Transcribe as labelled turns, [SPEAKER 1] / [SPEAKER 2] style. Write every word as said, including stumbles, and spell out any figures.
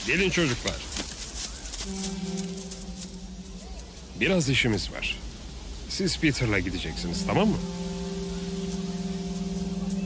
[SPEAKER 1] Gelin çocuklar. Biraz işimiz var. Siz Peter'la gideceksiniz, tamam mı?